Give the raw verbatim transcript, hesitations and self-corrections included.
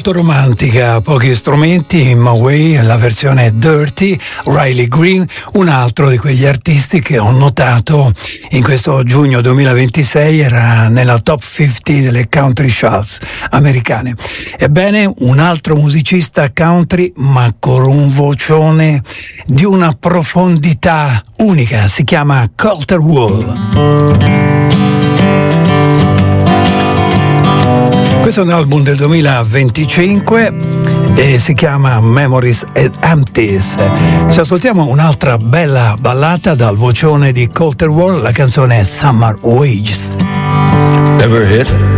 molto romantica, pochi strumenti, In My Way, la versione Dirty, Riley Green, un altro di quegli artisti che ho notato in questo giugno duemilaventisei era nella top cinquanta delle country charts americane. Ebbene, un altro musicista country, ma con un vocione di una profondità unica, si chiama Colter Wall. Questo è un album del duemilaventicinque e si chiama Memories and Empties. Ci ascoltiamo un'altra bella ballata dal vocione di Colter Wall, la canzone Summer Wages. Ever hit